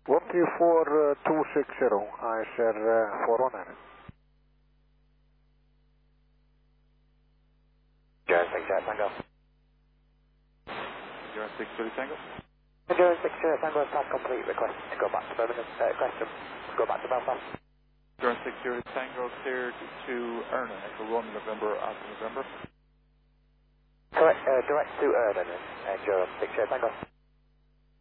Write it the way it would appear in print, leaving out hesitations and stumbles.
Whiskey 4260, ISR 419. Zero 60 Tango. 06 Tango. 060 Tango, pass complete. Request to go back to Birmingham. Request to go back to Belfast. 060 Tango cleared to Ernan, Echo Romeo November, Alpha November. Correct, direct to Ernan and 060 Tango.